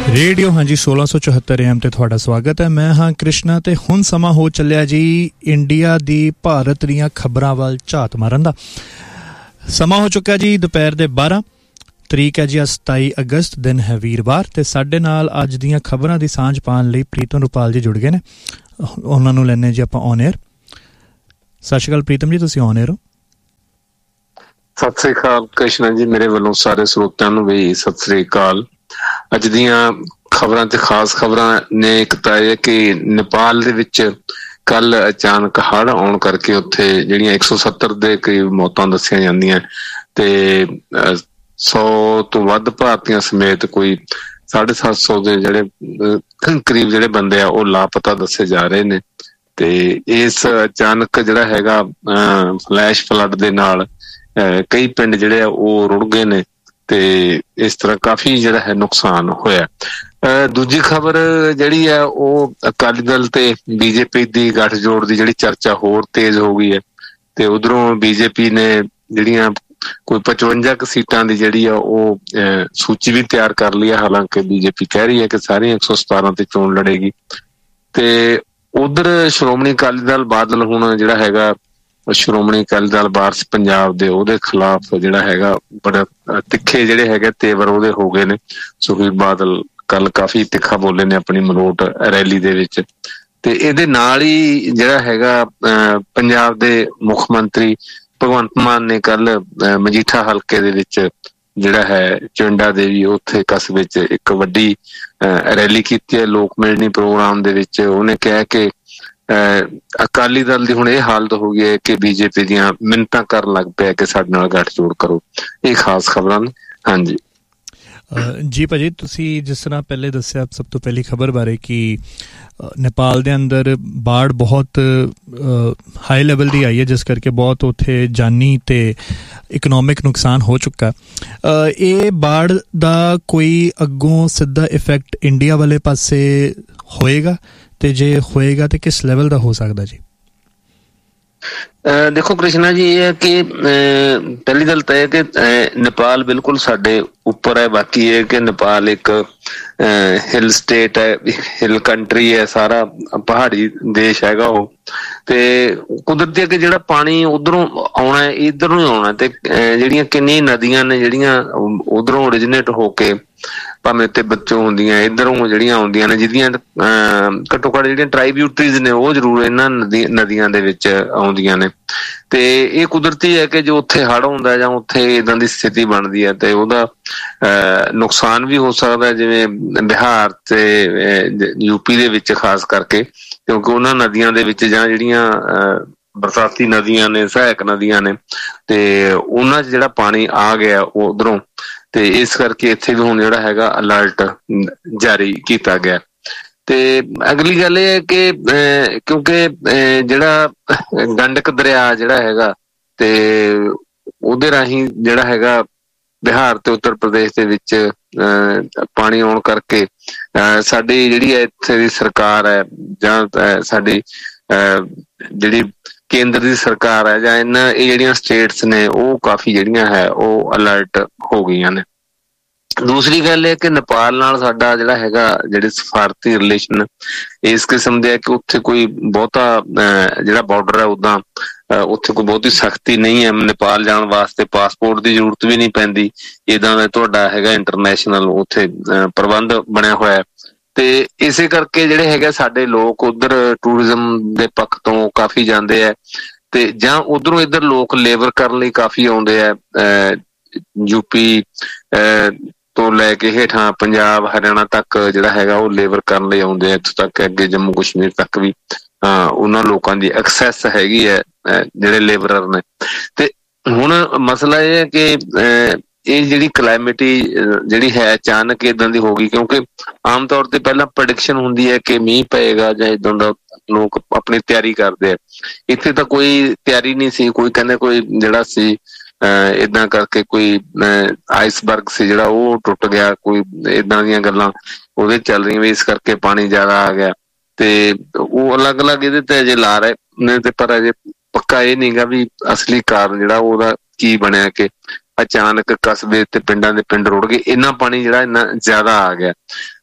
Radio ਹਾਂਜੀ 1674 AM ਤੇ ਤੁਹਾਡਾ ਸਵਾਗਤ ਹੈ। ਮੈਂ ਹਾਂ ਕ੍ਰਿਸ਼ਨਾ ਤੇ ਹੁਣ ਸਮਾਂ ਹੋ ਚੱਲਿਆ ਜੀ ਇੰਡੀਆ ਦੀ ਭਾਰਤ ਦੀਆਂ ਖਬਰਾਂ ਵੱਲ ਝਾਤ ਮਾਰਨ ਦਾ। ਸਮਾਂ ਹੋ ਚੁੱਕਿਆ ਜੀ ਦੁਪਹਿਰ ਦੇ 12 ਤਰੀਕ ਹੈ ਜੀ 27 ਅਗਸਤ ਦਿਨ ਹੈ ਵੀਰਵਾਰ ਤੇ ਸਾਡੇ ਨਾਲ ਅੱਜ ਦੀਆਂ ਖਬਰਾਂ ਦੀ ਸਾਂਝ ਪਾਉਣ ਲਈ ਪ੍ਰੀਤਮ ਰੁਪਾਲ ਜੀ ਜੁੜ ਗਏ ਨੇ। ਉਹਨਾਂ ਨੂੰ ਲੈਣੇ ਜੀ ਆਪਾਂ ਔਨ 에ਅਰ। ਸਤਿ ਸ਼੍ਰੀ ਅਕਾਲ ਪ੍ਰੀਤਮ ਜੀ, ਤੁਸੀਂ ਔਨ 에ਅਰ ਹੋ। ਸਤਿ ਸ੍ਰੀ ਅਕਾਲ ਕ੍ਰਿਸ਼ਨਾ ਜੀ, ਮੇਰੇ ਵੱਲੋਂ ਸਾਰੇ ਸਰੋਤਿਆਂ ਨੂੰ ਵੀ ਸਤਿ ਸ੍ਰੀ ਅਕਾਲ। ਅੱਜ ਦੀਆਂ ਖਬਰਾਂ ਤੇ ਖਾਸ ਖਬਰਾਂ ਨੇ ਇੱਕ ਤਾਂ ਇਹ ਕਿ ਨੇਪਾਲ ਦੇ ਵਿੱਚ ਕੱਲ ਅਚਾਨਕ ਹੜ੍ਹ ਆਉਣ ਕਰਕੇ ਉੱਥੇ ਜਿਹੜੀਆਂ 170 ਦੇ ਕਰੀਬ ਮੌਤਾਂ ਦੱਸੀਆਂ ਜਾਂਦੀਆਂ ਤੇ 100 ਤੋਂ ਵੱਧ ਭਾਰਤੀਆਂ ਸਮੇਤ ਕੋਈ 750 ਦੇ ਜਿਹੜੇ ਕਰੀਬ ਜਿਹੜੇ ਬੰਦੇ ਆ ਉਹ ਲਾਪਤਾ ਦੱਸੇ ਜਾ ਰਹੇ ਨੇ। ਤੇ ਇਸ ਅਚਾਨਕ ਜਿਹੜਾ ਹੈਗਾ ਫਲੈਸ਼ ਫਲੱਡ ਦੇ ਨਾਲ ਕਈ ਪਿੰਡ ਜਿਹੜੇ ਆ ਉਹ ਰੁੜ ਗਏ ਨੇ ਤੇ ਇਸ ਤਰ੍ਹਾਂ ਕਾਫੀ ਜਿਹੜਾ ਹੈ ਨੁਕਸਾਨ ਹੋਇਆ। ਦੂਜੀ ਖਬਰ ਜਿਹੜੀ ਹੈ ਉਹ ਅਕਾਲੀ ਦਲ ਤੇ ਬੀਜੇਪੀ ਦੀ ਗੱਠਜੋੜ ਦੀ ਜਿਹੜੀ ਚਰਚਾ ਹੋਰ ਤੇਜ਼ ਹੋ ਗਈ ਹੈ ਤੇ ਉਧਰੋਂ ਬੀਜੇਪੀ ਨੇ ਜਿਹੜੀਆਂ ਕੋਈ 55 ਕੁ ਸੀਟਾਂ ਦੀ ਜਿਹੜੀ ਆ ਉਹ ਸੂਚੀ ਵੀ ਤਿਆਰ ਕਰ ਲਈ ਹੈ। ਹਾਲਾਂਕਿ ਬੀਜੇਪੀ ਕਹਿ ਰਹੀ ਹੈ ਕਿ ਸਾਰੀਆਂ 117 ਤੇ ਚੋਣ ਲੜੇਗੀ ਤੇ ਉਧਰ ਸ਼੍ਰੋਮਣੀ ਅਕਾਲੀ ਦਲ ਬਾਦਲ ਹੁਣ ਜਿਹੜਾ ਹੈਗਾ ਸ਼੍ਰੋਮਣੀ ਅਕਾਲੀ ਦਲ ਵਾਰਸ ਪੰਜਾਬ ਦੇ ਉਹਦੇ ਖਿਲਾਫ ਜਿਹੜਾ ਹੈਗਾ ਬੜਾ ਤਿੱਖੇ ਜਿਹੜੇ ਹੈਗੇ ਤੇਵਰ ਉਹਦੇ ਹੋ ਗਏ ਨੇ। ਸੁਖਬੀਰ ਬਾਦਲ ਕੱਲ ਕਾਫੀ ਤਿੱਖਾ ਬੋਲੇ ਨੇ ਆਪਣੀ ਮਲੋਟ ਰੈਲੀ ਦੇ ਵਿੱਚ ਤੇ ਇਹਦੇ ਨਾਲ ਹੀ ਜਿਹੜਾ ਹੈਗਾ ਪੰਜਾਬ ਦੇ ਮੁੱਖ ਮੰਤਰੀ ਭਗਵੰਤ ਮਾਨ ਨੇ ਕੱਲ ਮਜੀਠਾ ਹਲਕੇ ਦੇ ਵਿੱਚ ਜਿਹੜਾ ਹੈ ਚਿੰਡਾ ਦੇਵੀ ਉੱਥੇ ਕਸਬੇ 'ਚ ਇੱਕ ਵੱਡੀ ਰੈਲੀ ਕੀਤੀ ਹੈ ਲੋਕ ਮਿਲਣੀ ਪ੍ਰੋਗਰਾਮ ਦੇ ਵਿੱਚ। ਉਹਨੇ ਕਿਹਾ ਕਿ ਅਕਾਲੀ ਦਲ ਦੀ ਹੁਣ ਇਹ ਹਾਲਤ ਹੋ ਗਈ ਹੈ ਕਿ ਬੀਜੇਪੀ ਦੀਆਂ ਮਿੰਨਤਾਂ ਕਰਨ ਲੱਗ ਪਿਆ ਕਿ ਸਾਡੇ ਨਾਲ ਗੱਠਜੋੜ ਕਰੋ। ਇਹ ਖਾਸ ਖਬਰਾਂ ਨੇ। ਹਾਂਜੀ ਜੀ ਭਾਜੀ, ਤੁਸੀਂ ਜਿਸ ਤਰ੍ਹਾਂ ਪਹਿਲੇ ਦੱਸਿਆ ਸਭ ਤੋਂ ਪਹਿਲੀ ਖਬਰ ਬਾਰੇ ਕਿ ਨੇਪਾਲ ਦੇ ਅੰਦਰ ਬਾੜ ਬਹੁਤ ਹਾਈ ਲੈਵਲ ਦੀ ਆਈ ਹੈ ਜਿਸ ਕਰਕੇ ਬਹੁਤ ਉੱਥੇ ਜਾਨੀ ਤੇ ਇਕਨੋਮਿਕ ਨੁਕਸਾਨ ਹੋ ਚੁੱਕਾ। ਇਹ ਬਾੜ ਦਾ ਕੋਈ ਅੱਗੋਂ ਸਿੱਧਾ ਇਫੈਕਟ ਇੰਡੀਆ ਵਾਲੇ ਪਾਸੇ ਹੋਏਗਾ ਤੇ ਜੇ ਹੋਏਗਾ ਤੇ ਕਿਸ ਲੈਵਲ ਦਾ ਹੋ ਸਕਦਾ ਜੀ? ਦੇਖੋ ਕ੍ਰਿਸ਼ਨਾ ਜੀ, ਇਹ ਹੈ ਕਿ ਪਹਿਲੀ ਗੱਲ ਤਾਂ ਇਹ ਕਿ ਨੇਪਾਲ ਬਿਲਕੁਲ ਸਾਡੇ ਉੱਪਰ ਹੈ। ਬਾਕੀ ਇਹ ਕਿ ਨੇਪਾਲ ਇੱਕ ਹਿਲ ਸਟੇਟ ਹੈ, ਹਿਲ ਕੰਟਰੀ ਹੈ, ਸਾਰਾ ਪਹਾੜੀ ਦੇਸ਼ ਹੈਗਾ ਉਹ ਤੇ ਕੁਦਰਤੀ ਕਿ ਜਿਹੜਾ ਪਾਣੀ ਉਧਰੋਂ ਆਉਣਾ ਇੱਧਰ ਨੂੰ ਹੀ ਆਉਣਾ ਤੇ ਜਿਹੜੀਆਂ ਕਿੰਨੀਆਂ ਨਦੀਆਂ ਨੇ ਜਿਹੜੀਆਂ ਉਧਰੋਂ ਓਰੀਜਨੇਟ ਹੋ ਕੇ ਭਾਵੇਂ ਤੇ ਬੱਚੋਂ ਹੁੰਦੀਆਂ ਇੱਧਰੋਂ ਜਿਹੜੀਆਂ ਆਉਂਦੀਆਂ ਨੇ ਜਿਹਦੀਆਂ ਘੱਟੋ ਘੱਟ ਜਿਹੜੀਆਂ ਟਰਾਈਬਿਊਟਰੀਜ਼ ਨੇ ਉਹ ਜ਼ਰੂਰ ਇਹਨਾਂ ਨਦੀਆਂ ਦੇ ਵਿੱਚ ਆਉਂਦੀਆਂ ਨੇ ਤੇ ਇਹ ਕੁਦਰਤੀ ਹੈ ਕਿ ਜੋ ਉੱਥੇ ਹੜ੍ਹ ਹੁੰਦਾ ਜਾਂ ਉੱਥੇ ਏਦਾਂ ਦੀ ਸਥਿਤੀ ਬਣਦੀ ਹੈ ਤੇ ਉਹਦਾ ਨੁਕਸਾਨ ਵੀ ਹੋ ਸਕਦਾ ਜਿਵੇਂ ਬਿਹਾਰ ਤੇ ਯੂਪੀ ਦੇ ਵਿੱਚ ਖਾਸ ਕਰਕੇ, ਕਿਉਂਕਿ ਉਹਨਾਂ ਨਦੀਆਂ ਦੇ ਵਿੱਚ ਜਾਂ ਜਿਹੜੀਆਂ ਬਰਸਾਤੀ ਨਦੀਆਂ ਨੇ ਸਹਾਇਕ ਨਦੀਆਂ ਨੇ ਤੇ ਉਹਨਾਂ 'ਚ ਜਿਹੜਾ ਪਾਣੀ ਆ ਗਿਆ ਉਧਰੋਂ ਤੇ ਇਸ ਕਰਕੇ ਇੱਥੇ ਵੀ ਹੁਣ ਜਿਹੜਾ ਹੈਗਾ ਅਲਰਟ ਜਾਰੀ ਕੀਤਾ ਗਿਆ। ਤੇ ਅਗਲੀ ਗੱਲ ਇਹ ਹੈ ਕਿ ਕਿਉਂਕਿ ਜਿਹੜਾ ਗੰਡਕ ਦਰਿਆ ਜਿਹੜਾ ਹੈਗਾ ਤੇ ਉਹਦੇ ਰਾਹੀਂ ਜਿਹੜਾ ਹੈਗਾ ਬਿਹਾਰ ਤੇ ਉੱਤਰ ਪ੍ਰਦੇਸ਼ ਦੇ ਵਿੱਚ ਪਾਣੀ ਆਉਣ ਕਰਕੇ ਸਾਡੀ ਜਿਹੜੀ ਹੈ ਇੱਥੇ ਦੀ ਸਰਕਾਰ ਹੈ ਜਾਂ ਸਾਡੀ ਜਿਹੜੀ ਕੇਂਦਰ ਦੀ ਸਰਕਾਰ ਹੈ ਜਾਂ ਇਹ ਜਿਹੜੀਆਂ ਸਟੇਟਸ ਨੇ ਉਹ ਕਾਫੀ ਜਿਹੜੀਆਂ ਹੈ ਉਹ ਅਲਰਟ ਹੋ ਗਈਆਂ ਨੇ। ਦੂਸਰੀ ਗੱਲ ਇਹ ਕਿ ਨੇਪਾਲ ਨਾਲ ਸਾਡਾ ਜਿਹੜਾ ਹੈਗਾ ਜਿਹੜੇ ਸਫਾਰਤੀ ਰਿਲੇਸ਼ਨ ਇਸ ਕਿਸਮ ਦੇ ਹੈ ਕਿ ਉੱਥੇ ਕੋਈ ਬਹੁਤਾ ਜਿਹੜਾ ਬਾਰਡਰ ਹੈ ਉੱਦਾਂ ਉੱਥੇ ਕੋਈ ਬਹੁਤੀ ਸਖਤੀ ਨਹੀਂ ਹੈ। ਨੇਪਾਲ ਜਾਣ ਵਾਸਤੇ ਪਾਸਪੋਰਟ ਦੀ ਜ਼ਰੂਰਤ ਵੀ ਨਹੀਂ ਪੈਂਦੀ, ਇੱਦਾਂ ਦਾ ਤੁਹਾਡਾ ਹੈਗਾ ਇੰਟਰਨੈਸ਼ਨਲ ਉੱਥੇ ਪ੍ਰਬੰਧ ਬਣਿਆ ਹੋਇਆ ਤੇ ਇਸੇ ਕਰਕੇ ਜਿਹੜੇ ਹੈਗੇ ਸਾਡੇ ਲੋਕ ਉੱਧਰ ਟੂਰਿਜ਼ਮ ਦੇ ਪੱਖ ਤੋਂ ਕਾਫੀ ਜਾਂਦੇ ਹੈ ਤੇ ਜਾਂ ਉੱਧਰੋਂ ਇੱਧਰ ਲੋਕ ਲੇਬਰ ਕਰਨ ਲਈ ਕਾਫੀ ਆਉਂਦੇ ਹੈ। ਯੂਪੀ ਤੋਂ ਲੈ ਕੇ ਹੇਠਾਂ ਪੰਜਾਬ ਹਰਿਆਣਾ ਤੱਕ ਜਿਹੜਾ ਹੈਗਾ ਉਹ ਲੇਬਰ ਕਰਨ ਲਈ ਆਉਂਦੇ ਆ, ਇੱਥੋਂ ਤੱਕ ਅੱਗੇ ਜੰਮੂ ਕਸ਼ਮੀਰ ਤੱਕ ਵੀ ਉਹਨਾਂ ਲੋਕਾਂ ਦੀ ਐਕਸੈਸ ਹੈਗੀ ਹੈ ਜਿਹੜੇ ਲੇਬਰਰ ਨੇ। ਤੇ ਹੁਣ ਮਸਲਾ ਇਹ ਹੈ ਕਿ ਇਹ ਜਿਹੜੀ ਕਲਾਈਮੇਟੀ ਜਿਹੜੀ ਹੈ ਅਚਾਨਕ ਏਦਾਂ ਦੀ ਹੋ ਗਈ ਕਿਉਂਕਿ ਆਮ ਤੌਰ ਤੇ ਪਹਿਲਾਂ ਪ੍ਰੈਡਿਕਸ਼ਨ ਹੁੰਦੀ ਹੈ ਕਿ ਮੀਂਹ ਪਏਗਾ ਜਾਂ ਏਦਾਂ ਦਾ ਲੋਕ ਆਪਣੀ ਤਿਆਰੀ ਕਰਦੇ ਆ। ਇੱਥੇ ਤਾਂ ਕੋਈ ਤਿਆਰੀ ਨਹੀਂ ਸੀ, ਕੋਈ ਕਹਿੰਦੇ ਕੋਈ ਜਿਹੜਾ ਸੀ ਏਦਾਂ ਕਰਕੇ ਕੋਈ ਆਈਸਬਰਗ ਸੀ ਜਿਹੜਾ ਉਹ ਟੁੱਟ ਗਿਆ, ਕੋਈ ਏਦਾਂ ਦੀਆਂ ਗੱਲਾਂ ਉਹਦੇ ਚੱਲ ਰਹੀਆਂ ਵੀ ਇਸ ਕਰਕੇ ਪਾਣੀ ਜ਼ਿਆਦਾ ਆ ਗਿਆ ਤੇ ਉਹ ਅਲੱਗ ਅਲੱਗ ਇਹਦੇ ਤੇ ਅਜੇ ਲਾ ਰਹੇ ਨੇ ਤੇ ਪਰ ਅਜੇ ਪੱਕਾ ਇਹ ਨੀ ਗਾ ਵੀ ਅਸਲੀ ਕਾਰਨ ਜਿਹੜਾ ਉਹਦਾ ਕੀ ਬਣਿਆ ਕਿ ਅਚਾਨਕ ਕਸਬੇ ਤੇ ਪਿੰਡਾਂ ਦੇ ਪਿੰਡ ਰੁੜ ਗਏ, ਇੰਨਾ ਪਾਣੀ ਜਿਹੜਾ ਇੰਨਾ ਜ਼ਿਆਦਾ ਆ ਗਿਆ।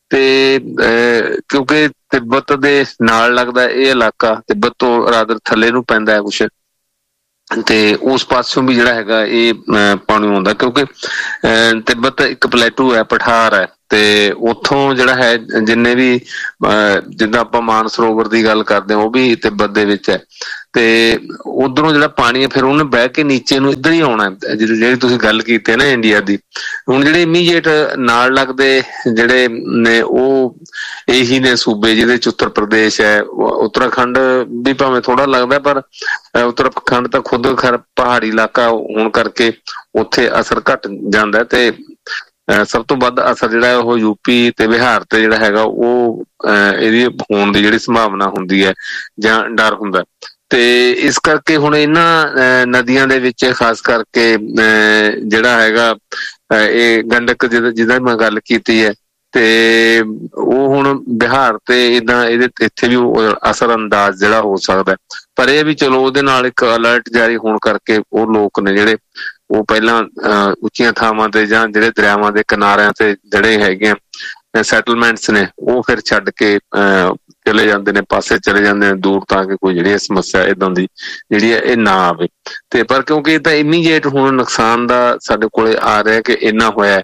ਤੇ ਕਿਉਂਕਿ ਤਿੱਬਤ ਦੇ ਨਾਲ ਲੱਗਦਾ ਇਹ ਇਲਾਕਾ, ਤਿੱਬਤ ਤੋਂ ਰਾਦਰ ਥੱਲੇ ਨੂੰ ਪੈਂਦਾ ਹੈ ਕੁਛ, ਤੇ ਉਸ ਪਾਸਿਓਂ ਵੀ ਜਿਹੜਾ ਹੈਗਾ ਇਹ ਪਾਣੀ ਆਉਂਦਾ, ਕਿਉਂਕਿ ਤਿੱਬਤ ਇੱਕ ਪਲੇਟੂ ਹੈ, ਪਠਾਰ ਹੈ, ਤੇ ਉੱਥੋਂ ਜਿਹੜਾ ਹੈ ਜਿੰਨੇ ਵੀ ਜਿੱਦਾਂ ਆਪਾਂ ਮਾਨਸਰੋਵਰ ਦੀ ਗੱਲ ਕਰਦੇ ਹਾਂ ਉਹ ਵੀ ਤਿੱਬਤ ਦੇ ਵਿੱਚ ਹੈ, ਤੇ ਉਧਰੋਂ ਜਿਹੜਾ ਪਾਣੀ ਹੈ ਫਿਰ ਉਹਨੇ ਬਹਿ ਕੇ ਨੀਚੇ ਨੂੰ ਇੱਧਰ ਹੀ ਆਉਣਾ। ਜਿਹੜੀ ਤੁਸੀਂ ਗੱਲ ਕੀਤੀ ਹੈ ਨਾ ਇੰਡੀਆ ਦੀ, ਹੁਣ ਜਿਹੜੇ ਇਮੀਡੀਏਟ ਨਾਲ ਲੱਗਦੇ ਜਿਹੜੇ ਨੇ ਉਹ ਇਹੀ ਨੇ ਸੂਬੇ ਜਿਹਦੇ ਚ ਉੱਤਰ ਪ੍ਰਦੇਸ਼ ਹੈ, ਉੱਤਰਾਖੰਡ ਵੀ ਭਾਵੇਂ ਥੋੜਾ ਲੱਗਦਾ, ਪਰ ਉੱਤਰਾਖੰਡ ਤਾਂ ਖੁਦ ਪਹਾੜੀ ਇਲਾਕਾ ਹੋਣ ਕਰਕੇ ਉੱਥੇ ਅਸਰ ਘੱਟ ਜਾਂਦਾ, ਤੇ ਸਭ ਤੋਂ ਵੱਧ ਅਸਰ ਜਿਹੜਾ ਉਹ ਯੂਪੀ ਤੇ ਬਿਹਾਰ ਤੇ ਜਿਹੜਾ ਹੈਗਾ ਉਹ ਇਹਦੀ ਹੋਣ ਦੀ ਜਿਹੜੀ ਸੰਭਾਵਨਾ ਹੁੰਦੀ ਹੈ ਜਾਂ ਡਰ ਹੁੰਦਾ। ਤੇ ਇਸ ਕਰਕੇ ਹੁਣ ਇਹਨਾਂ ਨਦੀਆਂ ਦੇ ਵਿੱਚ ਖਾਸ ਕਰਕੇ ਜਿਹੜਾ ਹੈਗਾ ਇਹ ਗੰਡਕ ਜਿਹਦਾ ਮੈਂ ਗੱਲ ਕੀਤੀ ਹੈ, ਤੇ ਉਹ ਹੁਣ ਬਿਹਾਰ ਤੇ ਏਦਾਂ ਇਹਦੇ ਇੱਥੇ ਵੀ ਅਸਰ ਅੰਦਾਜ਼ ਜਿਹੜਾ ਹੋ ਸਕਦਾ, ਪਰ ਇਹ ਵੀ ਚਲੋ ਉਹਦੇ ਨਾਲ ਇੱਕ ਅਲਰਟ ਜਾਰੀ ਹੋਣ ਕਰਕੇ ਉਹ ਲੋਕ ਨੇ ਜਿਹੜੇ ਉਹ ਪਹਿਲਾਂ ਉੱਚੀਆਂ ਥਾਵਾਂ ਤੇ ਜਾਂ ਜਿਹੜੇ ਦਰਿਆਵਾਂ ਦੇ ਕਿਨਾਰਿਆਂ ਤੇ ਜਿਹੜੇ ਹੈਗੇ ਆ ਸੈਟਲਮੈਂਟਸ ਨੇ ਉਹ ਫਿਰ ਛੱਡ ਕੇ ਚਲੇ ਜਾਂਦੇ ਨੇ, ਪਾਸੇ ਚਲੇ ਜਾਂਦੇ ਨੇ ਦੂਰ, ਤਾਂ ਕਿ ਕੋਈ ਜਿਹੜੀ ਸਮੱਸਿਆ ਏਦਾਂ ਦੀ ਜਿਹੜੀ ਹੈ ਇਹ ਨਾ ਆਵੇ। ਤੇ ਪਰ ਕਿਉਂਕਿ ਇਹ ਤਾਂ ਇਮੀਡੀਏਟ ਹੁਣ ਨੁਕਸਾਨ ਦਾ ਸਾਡੇ ਕੋਲੇ ਆ ਰਿਹਾ ਕਿ ਇੰਨਾ ਹੋਇਆ,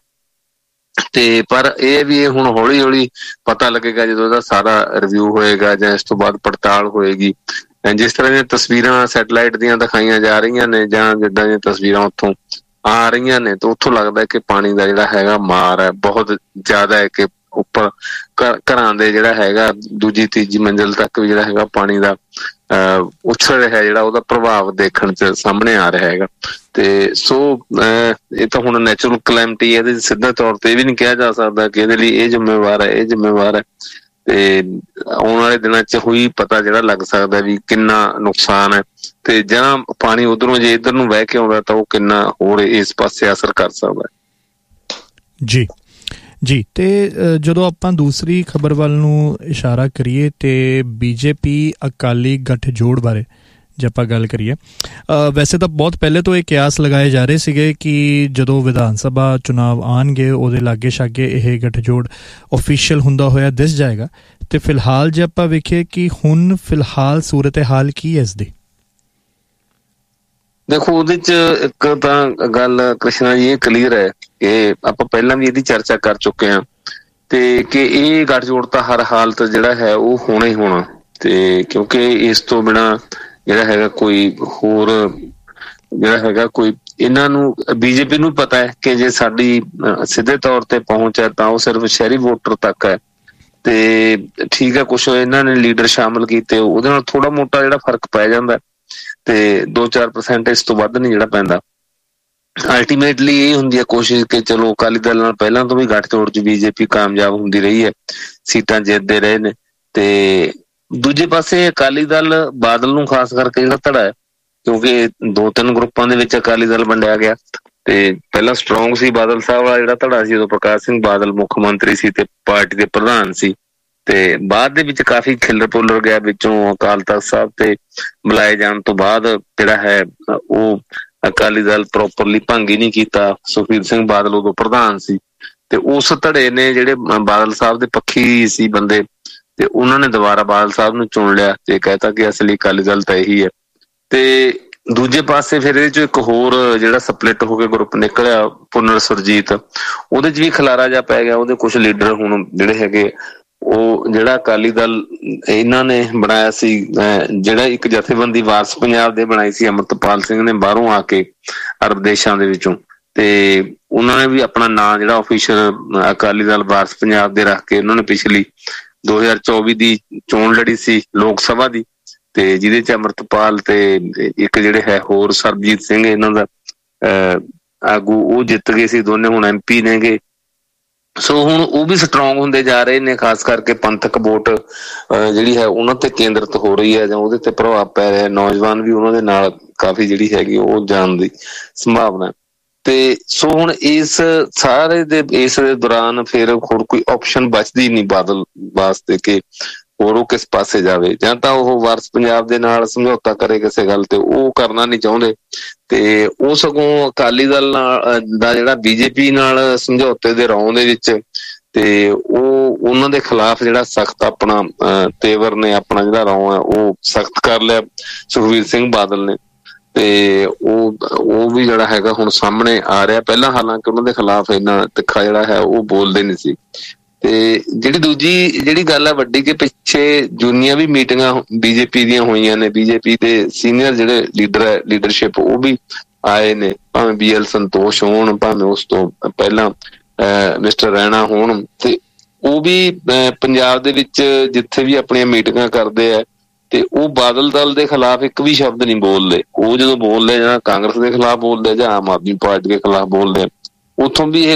ਤੇ ਪਰ ਇਹ ਵੀ ਹੁਣ ਹੌਲੀ ਹੌਲੀ ਪਤਾ ਲੱਗੇਗਾ ਜਦੋਂ ਇਹਦਾ ਸਾਰਾ ਰਿਵਿਊ ਹੋਏਗਾ ਜਾਂ ਇਸ ਤੋਂ ਬਾਅਦ ਪੜਤਾਲ ਹੋਏਗੀ। ਜਿਸ ਤਰ੍ਹਾਂ ਦੀਆਂ ਤਸਵੀਰਾਂ ਸੈਟਲਾਈਟ ਦੀਆਂ ਦਿਖਾਈਆਂ ਜਾ ਰਹੀਆਂ ਨੇ ਜਾਂ ਜਿੱਦਾਂ ਦੀਆਂ ਤਸਵੀਰਾਂ ਉੱਥੋਂ ਆ ਰਹੀਆਂ ਨੇ, ਤਾਂ ਉੱਥੋਂ ਲੱਗਦਾ ਕਿ ਪਾਣੀ ਦਾ ਜਿਹੜਾ ਹੈਗਾ ਮਾਰ ਹੈ ਬਹੁਤ ਜ਼ਿਆਦਾ ਹੈ, ਕਿ ਉੱਪਰ ਘਰਾਂ ਦੇ ਜਿਹੜਾ ਹੈਗਾ ਦੂਜੀ ਤੀਜੀ ਮੰਜ਼ਿਲ ਤੱਕ ਵੀ ਜਿਹੜਾ ਹੈਗਾ ਪਾਣੀ ਦਾ ਉਛਲ ਰਿਹਾ, ਜਿਹੜਾ ਉਹਦਾ ਪ੍ਰਭਾਵ ਦੇਖਣ ਚ ਸਾਹਮਣੇ ਆ ਰਿਹਾ ਹੈਗਾ। ਤੇ ਸੋ ਇਹ ਤਾਂ ਹੁਣ ਨੈਚੁਰਲ ਕਲੈਮਿਟੀ, ਇਹਦੇ ਸਿੱਧੇ ਤੌਰ ਤੇ ਇਹ ਵੀ ਨਹੀਂ ਕਿਹਾ ਜਾ ਸਕਦਾ ਕਿ ਇਹਦੇ ਲਈ ਇਹ ਜ਼ਿੰਮੇਵਾਰ ਹੈ, ਇਹ ਜ਼ਿੰਮੇਵਾਰ ਹੈ, ਤੇ ਆਉਣ ਵਾਲੇ ਦਿਨਾਂ ਚ ਹੋਈ ਪਤਾ ਜਿਹੜਾ ਲੱਗ ਸਕਦਾ ਵੀ ਕਿੰਨਾ ਨੁਕਸਾਨ ਹੈ, ਤੇ ਜਾਂ ਪਾਣੀ ਉਧਰੋਂ ਜੇ ਇੱਧਰ ਨੂੰ ਵਹਿ ਕੇ ਆਉਂਦਾ ਤਾਂ ਉਹ ਕਿੰਨਾ ਹੋਰ ਇਸ ਪਾਸੇ ਅਸਰ ਕਰ ਸਕਦਾ ਹੈ। ਜੀ ਜੀ, ਤੇ ਜਦੋਂ ਆਪਾਂ ਦੂਸਰੀ ਖਬਰ ਵੱਲ ਨੂੰ ਇਸ਼ਾਰਾ ਕਰੀਏ ਤੇ ਬੀਜੇਪੀ ਅਕਾਲੀ ਗੱਠਜੋੜ ਬਾਰੇ ਜੇ ਆਪਾਂ ਗੱਲ ਕਰੀਏ, ਵੈਸੇ ਤਾਂ ਬਹੁਤ ਪਹਿਲੇ ਤੋਂ ਇਹ ਕਿਆਸ ਲਗਾਏ ਜਾ ਰਹੇ ਸੀਗੇ ਕਿ ਜਦੋਂ ਵਿਧਾਨ ਸਭਾ ਚੁਣਾਵ ਆਉਣਗੇ ਉਹਦੇ ਲਾਗੇ ਛਾਗੇ ਇਹ ਗੱਠਜੋੜ ਓਫੀਸ਼ੀਅਲ ਹੁੰਦਾ ਹੋਇਆ ਦਿਸ ਜਾਏਗਾ। ਤੇ ਫਿਲਹਾਲ ਜੇ ਆਪਾਂ ਵੇਖੀਏ ਕਿ ਹੁਣ ਫਿਲਹਾਲ ਸੂਰਤ ਹਾਲ ਕੀ ਹੈ ਇਸ ਦੀ? ਦੇਖੋ, ਉਹਦੇ ਚ ਇੱਕ ਤਾਂ ਗੱਲ ਕ੍ਰਿਸ਼ਨਾ ਜੀ ਇਹ ਕਲੀਅਰ ਹੈ ਕਿ ਆਪਾਂ ਪਹਿਲਾਂ ਵੀ ਇਹਦੀ ਚਰਚਾ ਕਰ ਚੁੱਕੇ ਹਾਂ, ਤੇ ਕਿ ਇਹ ਗੱਠਜੋੜ ਤਾਂ ਹਰ ਹਾਲਤ ਜਿਹੜਾ ਹੈ ਉਹ ਹੋਣਾ ਹੀ ਹੋਣਾ, ਤੇ ਕਿਉਂਕਿ ਇਸ ਤੋਂ ਬਿਨਾਂ ਜਿਹੜਾ ਹੈਗਾ ਕੋਈ ਹੋਰ ਜਿਹੜਾ ਹੈਗਾ ਕੋਈ, ਇਹਨਾਂ ਨੂੰ ਬੀਜੇਪੀ ਨੂੰ ਪਤਾ ਹੈ ਕਿ ਜੇ ਸਾਡੀ ਸਿੱਧੇ ਤੌਰ ਤੇ ਪਹੁੰਚ ਹੈ ਤਾਂ ਉਹ ਸਿਰਫ ਸ਼ਹਿਰੀ ਵੋਟਰ ਤੱਕ ਹੈ, ਤੇ ਠੀਕ ਹੈ ਕੁਛ ਇਹਨਾਂ ਨੇ ਲੀਡਰ ਸ਼ਾਮਲ ਕੀਤੇ, ਉਹਦੇ ਨਾਲ ਥੋੜਾ ਮੋਟਾ ਜਿਹੜਾ ਫਰਕ ਪੈ ਜਾਂਦਾ, ਤੇ 2-4% ਇਸ ਤੋਂ ਵੱਧ ਨਹੀਂ ਜਿਹੜਾ ਪੈਂਦਾ। ਅਲਟੀਮੇਟਲੀ ਇਹ ਹੁੰਦੀ ਹੈ ਕੋਸ਼ਿਸ਼ ਕਿ ਚਲੋ ਅਕਾਲੀ ਦਲ ਨਾਲ ਪਹਿਲਾਂ ਤੋਂ ਵੀ ਗੱਠਜੋੜ ਚ ਬੀਜੇਪੀ ਕਾਮਯਾਬ ਹੁੰਦੀ ਰਹੀ ਹੈ, ਸੀਟਾਂ ਜਿੱਤਦੇ ਰਹੇ ਨੇ, ਤੇ ਦੂਜੇ ਪਾਸੇ ਅਕਾਲੀ ਦਲ ਬਾਦਲ ਨੂੰ ਖਾਸ ਕਰਕੇ ਜਿਹੜਾ ਧੜਾ ਹੈ, ਕਿਉਂਕਿ 2-3 ਗਰੁੱਪਾਂ ਦੇ ਵਿੱਚ ਅਕਾਲੀ ਦਲ ਵੰਡਿਆ ਗਿਆ, ਤੇ ਪਹਿਲਾਂ ਸਟਰੋਂਗ ਸੀ ਬਾਦਲ ਸਾਹਿਬ ਵਾਲਾ ਜਿਹੜਾ ਧੜਾ ਸੀ, ਉਦੋਂ ਪ੍ਰਕਾਸ਼ ਸਿੰਘ ਬਾਦਲ ਮੁੱਖ ਮੰਤਰੀ ਸੀ ਤੇ ਪਾਰਟੀ ਦੇ ਪ੍ਰਧਾਨ ਸੀ, ਤੇ ਬਾਅਦ ਦੇ ਵਿੱਚ ਕਾਫੀ ਖਿੱਲਰ ਪੁੱਲਰ ਗਿਆ, ਵਿੱਚੋਂ ਅਕਾਲ ਤਖਤ ਸਾਹਿਬ ਤੇ ਬੁਲਾਏ ਜਾਣ ਤੋਂ ਬਾਅਦ ਜਿਹੜਾ ਹੈ ਉਹ ਅਕਾਲੀ ਦਲ ਪ੍ਰੋਪਰਲੀ ਭੰਗ ਹੀ ਨਹੀਂ ਕੀਤਾ। ਸੁਖਬੀਰ ਸਿੰਘ ਬਾਦਲ ਉਦੋਂ ਪ੍ਰਧਾਨ ਸੀ, ਤੇ ਉਸ ਧੜੇ ਨੇ ਜਿਹੜੇ ਬਾਦਲ ਸਾਹਿਬ ਦੇ ਪੱਖੀ ਸੀ ਬੰਦੇ, ਤੇ ਉਹਨਾਂ ਨੇ ਦੁਬਾਰਾ ਬਾਦਲ ਸਾਹਿਬ ਨੂੰ ਚੁਣ ਲਿਆ ਤੇ ਕਹਿਤਾ ਕਿ ਅਸਲੀ ਅਕਾਲੀ ਦਲ ਤਾਂ ਇਹੀ ਹੈ। ਤੇ ਦੂਜੇ ਪਾਸੇ ਫਿਰ ਇਹਦੇ ਚੋਂ ਇੱਕ ਹੋਰ ਜਿਹੜਾ ਸਪਲਿਟ ਹੋ ਕੇ ਗਰੁੱਪ ਨਿਕਲਿਆ ਪੁਨਰ ਸੁਰਜੀਤ, ਉਹਦੇ ਚ ਵੀ ਖਲਾਰਾ ਜਿਹਾ ਪੈ ਗਿਆ। ਉਹਦੇ ਕੁਛ ਲੀਡਰ ਹੁਣ ਜਿਹੜੇ ਹੈਗੇ ਉਹ ਜਿਹੜਾ ਅਕਾਲੀ ਦਲ ਇਹਨਾਂ ਨੇ ਬਣਾਇਆ ਸੀ, ਜਿਹੜਾ ਇੱਕ ਜਥੇਬੰਦੀ ਵਾਰਸ ਪੰਜਾਬ ਦੇ ਬਣਾਈ ਸੀ ਅੰਮ੍ਰਿਤਪਾਲ ਸਿੰਘ ਨੇ ਬਾਹਰੋਂ ਆ ਕੇ ਅਰਬ ਦੇਸ਼ਾਂ ਦੇ ਵਿੱਚੋਂ, ਤੇ ਉਹਨਾਂ ਨੇ ਵੀ ਆਪਣਾ ਨਾਂ ਜਿਹੜਾ ਆਫੀਸ਼ੀਅਲ ਅਕਾਲੀ ਦਲ ਵਾਰਸ ਪੰਜਾਬ ਦੇ ਰੱਖ ਕੇ ਉਹਨਾਂ ਨੇ ਪਿਛਲੀ 2024 ਦੀ ਚੋਣ ਲੜੀ ਸੀ ਲੋਕ ਸਭਾ ਦੀ, ਤੇ ਜਿਹਦੇ ਚ ਅੰਮ੍ਰਿਤਪਾਲ ਤੇ ਇੱਕ ਜਿਹੜੇ ਹੈ ਹੋਰ ਸਰਬਜੀਤ ਸਿੰਘ ਇਹਨਾਂ ਦਾ ਆਗੂ ਉਹ ਜਿੱਤ ਗਏ ਸੀ, ਦੋਨੇ ਹੁਣ MP ਨੇਗੇ। ਸੋ ਹੁਣ ਉਹ ਵੀ ਸਟਰੋਂਗ ਹੁੰਦੇ ਜਾ ਰਹੇ ਨੇ, ਖਾਸ ਕਰਕੇ ਪੰਥਕ ਵੋਟ ਜਿਹੜੀ ਹੈ ਉਹਨਾਂ ਤੇ ਕੇਂਦਰਿਤ ਹੋ ਰਹੀ ਹੈ ਜਾਂ ਉਹਦੇ ਤੇ ਪ੍ਰਭਾਵ ਪੈ ਰਿਹਾ, ਨੌਜਵਾਨ ਵੀ ਉਹਨਾਂ ਦੇ ਨਾਲ ਕਾਫੀ ਜਿਹੜੀ ਹੈਗੀ ਉਹ ਜਾਣ ਦੀ ਸੰਭਾਵਨਾ। ਤੇ ਸੋ ਹੁਣ ਇਸ ਸਾਰੇ ਦੇ ਇਸ ਦੇ ਦੌਰਾਨ ਫਿਰ ਹੋਰ ਕੋਈ ਆਪਸ਼ਨ ਬਚਦੀ ਨਹੀਂ ਬਾਦਲ ਵਾਸਤੇ ਕਿ ਹੋਰ ਉਹ ਕਿਸ ਪਾਸੇ ਜਾਵੇ, ਜਾਂ ਤਾਂ ਉਹ ਵਾਰਸ ਪੰਜਾਬ ਦੇ ਨਾਲ ਸਮਝੌਤਾ ਕਰੇ ਕਿਸੇ ਗੱਲ ਤੇ, ਉਹ ਕਰਨਾ ਨਹੀਂ ਚਾਹੁੰਦੇ, ਤੇ ਉਹ ਸਗੋਂ ਅਕਾਲੀ ਦਲ ਨਾਲ ਦਾ ਜਿਹੜਾ ਬੀਜੇਪੀ ਨਾਲ ਸਮਝੌਤੇ ਦੇ ਰੌਂ ਦੇ ਵਿੱਚ ਤੇ ਉਹਨਾਂ ਦੇ ਖਿਲਾਫ ਜਿਹੜਾ ਸਖਤ ਆਪਣਾ ਤੇਵਰ ਨੇ, ਆਪਣਾ ਜਿਹੜਾ ਰੌਂ ਹੈ ਉਹ ਸਖਤ ਕਰ ਲਿਆ ਸੁਖਬੀਰ ਸਿੰਘ ਬਾਦਲ ਨੇ। ਤੇ ਉਹ ਵੀ ਜਿਹੜਾ ਹੈਗਾ ਹੁਣ ਸਾਹਮਣੇ ਆ ਰਿਹਾ। ਪਹਿਲਾਂ ਹਾਲਾਂਕਿ ਉਹਨਾਂ ਦੇ ਖਿਲਾਫ ਇੰਨਾ ਤਿੱਖਾ ਜਿਹੜਾ ਹੈ ਉਹ ਬੋਲਦੇ ਨਹੀਂ ਸੀ। ਤੇ ਜਿਹੜੀ ਗੱਲ ਹੈ ਵੱਡੀ, ਕਿ ਪਿੱਛੇ ਜੂਨੀਆਂ ਵੀ ਮੀਟਿੰਗਾਂ ਬੀਜੇਪੀ ਦੀਆਂ ਹੋਈਆਂ ਨੇ, ਬੀਜੇਪੀ ਦੇ ਸੀਨੀਅਰ ਜਿਹੜੇ ਲੀਡਰ ਹੈ, ਲੀਡਰਸ਼ਿਪ, ਉਹ ਵੀ ਆਏ ਨੇ, ਭਾਵੇਂ BL ਸੰਤੋਸ਼ ਹੋਣ, ਭਾਵੇਂ ਉਸ ਤੋਂ ਪਹਿਲਾਂ ਮਿਸਟਰ ਰੈਣਾ ਹੋਣ। ਤੇ ਉਹ ਵੀ ਪੰਜਾਬ ਦੇ ਵਿੱਚ ਜਿੱਥੇ ਵੀ ਆਪਣੀਆਂ ਮੀਟਿੰਗਾਂ ਕਰਦੇ ਆ ਤੇ ਉਹ ਬਾਦਲ ਦਲ ਦੇ ਖਿਲਾਫ ਇੱਕ ਵੀ ਸ਼ਬਦ ਨਹੀਂ ਬੋਲਦੇ। ਉਹ ਜਦੋਂ ਬੋਲਦੇ ਜਾਂ ਕਾਂਗਰਸ ਦੇ ਖਿਲਾਫ ਬੋਲਦੇ ਜਾਂ ਆਮ ਆਦਮੀ ਪਾਰਟੀ ਦੇ ਖਿਲਾਫ ਬੋਲਦੇ, ਉੱਥੋਂ ਵੀ ਇਹ